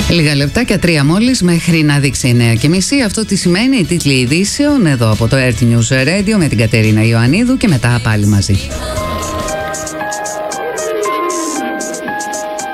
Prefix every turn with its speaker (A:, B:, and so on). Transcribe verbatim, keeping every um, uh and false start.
A: Λίγα λεπτά και τρία μόλις μέχρι να δείξει εννέα και μισή. Αυτό τι σημαίνει οι τίτλοι ειδήσεων εδώ από το Earth News Radio με την Κατερίνα Ιωαννίδου και μετά πάλι μαζί.